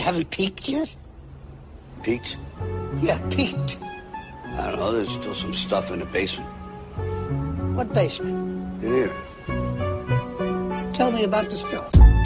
You haven't peeked yet? Peeked? Yeah, peeked. I don't know, there's still some stuff in the basement. What basement? In here. Tell me about the stuff.